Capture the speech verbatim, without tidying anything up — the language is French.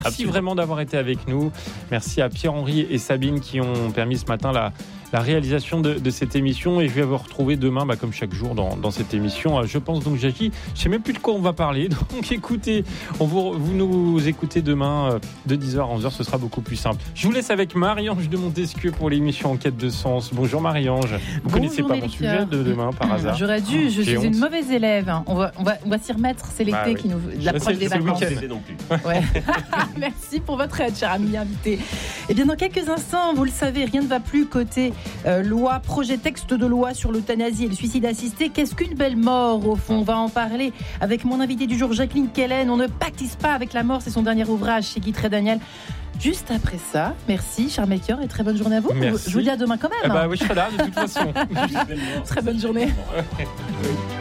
Merci vraiment d'avoir été avec nous. Merci à Pierre-Henri et Sabine qui ont permis ce matin la, la réalisation de, de cette émission. Et je vais vous retrouver demain, bah, comme chaque jour, dans, dans cette émission. Je pense donc, j'agis. Je ne sais même plus de quoi on va parler. Donc écoutez, on vous, vous nous écoutez demain de dix heures à onze heures. Ce sera beaucoup plus simple. Je vous laisse avec Marie-Ange de Montesquieu pour l'émission En quête de sens. Bonjour Marie-Ange. Vous ne connaissez pas mon sujet de demain par hasard? J'aurais dû. Je J'ai suis honte. une mauvaise élève. On va, on va, on va s'y remettre. C'est l'été Bah oui. qui nous l'approche des C'est le vacances. week-end. Non plus. Ouais. Merci pour votre aide, cher ami invité. Et bien, dans quelques instants, vous le savez, rien ne va plus côté euh, loi, projet texte de loi sur l'euthanasie et le suicide assisté. Qu'est-ce qu'une belle mort, au fond? On va en parler avec mon invité du jour, Jacqueline Kellen. On ne pactise pas avec la mort, c'est son dernier ouvrage chez Guy Trédaniel. Juste après ça, merci, cher Melchior, et très bonne journée à vous. Merci. Je vous dis à demain quand même. Eh bah oui, je serai là de toute façon. Très bonne journée. Oui.